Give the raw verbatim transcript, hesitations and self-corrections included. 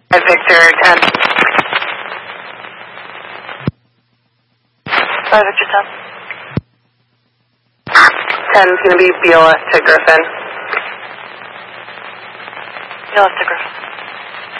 Victor ten. Five Victor ten. ten is going to be B L S to Griffin. B L S to Griffin.